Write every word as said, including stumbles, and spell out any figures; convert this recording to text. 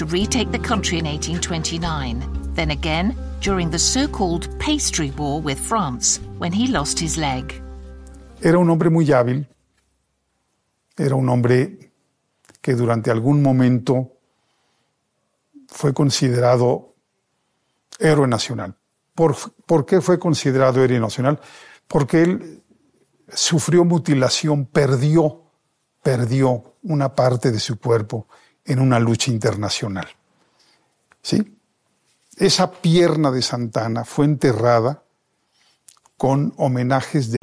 to retake the country in eighteen twenty-nine. Then again, during the so-called Pastry War with France, when he lost his leg. Era un hombre muy hábil. Era un hombre que durante algún momento fue considerado héroe nacional. ¿Por, ¿Por qué fue considerado héroe nacional? Porque él sufrió mutilación, perdió, perdió una parte de su cuerpo en una lucha internacional. ¿Sí? Esa pierna de Santa Anna fue enterrada con homenajes de